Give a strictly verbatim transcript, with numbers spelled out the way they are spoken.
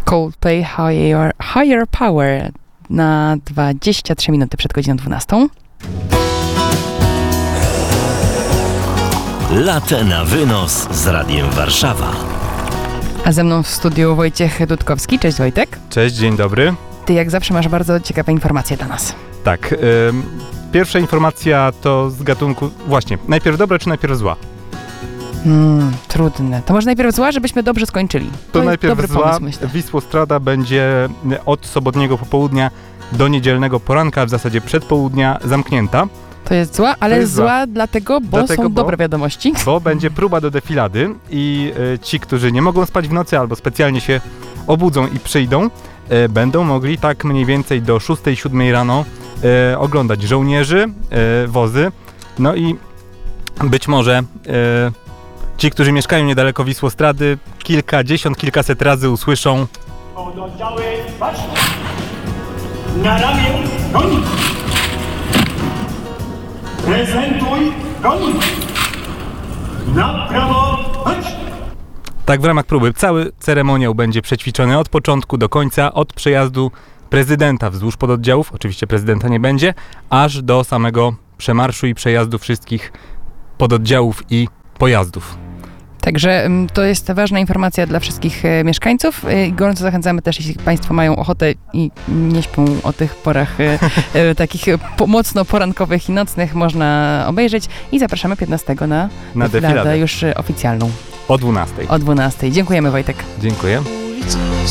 Coldplay Higher, Higher Power na dwadzieścia trzy minuty przed godziną dwunastą. Latę na wynos z Radiem Warszawa. A ze mną w studiu Wojciech Dudkowski. Cześć Wojtek. Cześć, dzień dobry. Ty jak zawsze masz bardzo ciekawe informacje dla nas. Tak, y, pierwsza informacja to z gatunku, właśnie, najpierw dobra czy najpierw zła? Hmm, trudne. To może najpierw zła, żebyśmy dobrze skończyli. To, To jest najpierw dobry zła, pomysł, myślę. Wisłostrada będzie od sobotniego popołudnia do niedzielnego poranka, w zasadzie przedpołudnia, zamknięta, To jest zła, ale jest zła, zła. dlatego, bo Dlatego, są bo- dobre wiadomości. bo będzie próba do defilady i y, ci, którzy nie mogą spać w nocy albo specjalnie się obudzą i przyjdą, y, będą mogli tak mniej więcej do szóstej siódmej rano y, oglądać żołnierzy, y, wozy, no i być może y, ci, którzy mieszkają niedaleko Wisłostrady, kilkadziesiąt, kilkaset razy usłyszą Pododdziały, patrz! Na ramię, goń! Prezentuj, goń! Na prawo, chodź! tak w ramach próby. Cały ceremoniał będzie przećwiczony od początku do końca, od przejazdu prezydenta wzdłuż pododdziałów, oczywiście prezydenta nie będzie, aż do samego przemarszu i przejazdu wszystkich pododdziałów i pojazdów. Także ym, to jest ważna informacja dla wszystkich e, mieszkańców. E, gorąco zachęcamy też, jeśli Państwo mają ochotę i nie śpią o tych porach e, e, takich e, po, mocno porankowych i nocnych, można obejrzeć i zapraszamy piętnastego na, Na defiladę defiladę już e, oficjalną o dwunastej. o dwunastej. Dziękujemy Wojtek. Dziękuję.